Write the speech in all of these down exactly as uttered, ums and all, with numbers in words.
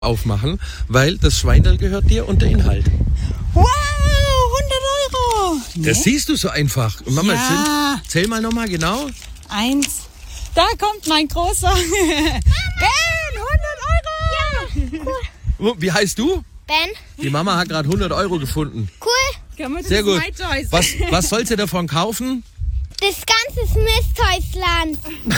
aufmachen, weil das Schweinerl gehört dir und der Inhalt. Wow, hundert Euro! Das Nee. siehst du so einfach. Und Mama, Ja. sind, zähl mal nochmal genau. Eins. Da kommt mein Großer. Ben, hundert Euro! Oh, Wie heißt du? Ben, Die Mama hat gerade hundert Euro gefunden. cool. Kann man das Sehr gut. My Choice? Was, was soll sie davon kaufen? Das ganze Misthäusland.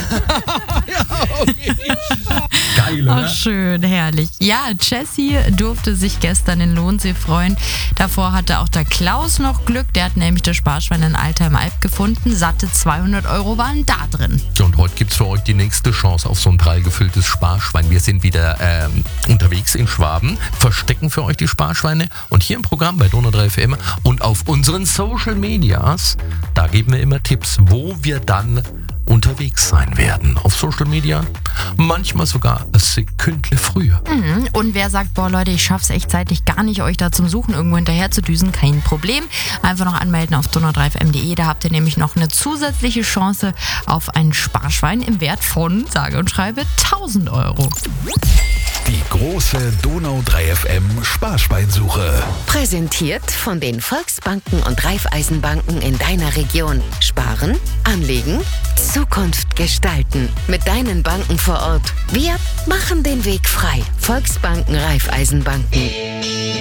Geil, Ach, schön, herrlich. Ja, Jessie durfte sich gestern in Lohnsee freuen. Davor hatte auch der Klaus noch Glück. Der hat nämlich das Sparschwein in Altheim Alp gefunden. Satte zweihundert Euro waren da drin. Und heute gibt's für euch die nächste Chance auf so ein prall gefülltes Sparschwein. Wir sind wieder ähm, unterwegs in Schwaben, verstecken für euch die Sparschweine. Und hier im Programm bei Donau drei F M und auf unseren Social Medias, da geben wir immer Tipps, wo wir dann unterwegs sein werden. Auf Social Media manchmal sogar ein Sekündle früher. Mhm. Und wer sagt, boah Leute, ich schaff's echt zeitlich gar nicht, euch da zum Suchen irgendwo hinterher zu düsen, kein Problem. Einfach noch anmelden auf donau drei f m punkt de. Da habt ihr nämlich noch eine zusätzliche Chance auf ein Sparschwein im Wert von, sage und schreibe, tausend Euro. Die große Donau drei F M Sparschweinsuche. Präsentiert von den Volksbanken und Raiffeisenbanken in deiner Region. Sparen, anlegen, Zukunft gestalten. Mit deinen Banken vor Ort. Wir machen den Weg frei. Volksbanken, Raiffeisenbanken.